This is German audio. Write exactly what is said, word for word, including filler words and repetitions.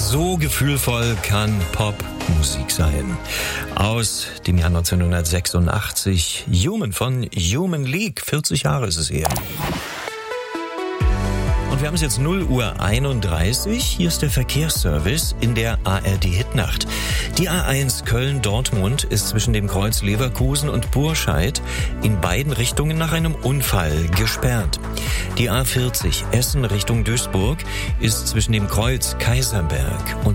So gefühlvoll kann Popmusik sein. Aus dem Jahr neunzehnhundertsechsundachtzig, Human von Human League, vierzig Jahre ist es her. Und wir haben es jetzt null Uhr einunddreißig. Hier ist der Verkehrsservice in der A R D-Hitnacht. Die A eins Köln-Dortmund ist zwischen dem Kreuz Leverkusen und Burscheid in beiden Richtungen nach einem Unfall gesperrt. Die A vierzig Essen Richtung Duisburg ist zwischen dem Kreuz Kaiserberg und